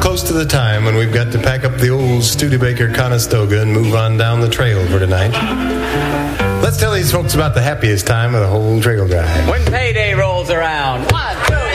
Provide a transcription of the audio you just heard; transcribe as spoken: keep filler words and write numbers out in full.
Close to the time when we've got to pack up the old Studebaker Conestoga and move on down the trail for tonight. Let's tell these folks about the happiest time of the whole trail drive. When payday rolls around. One,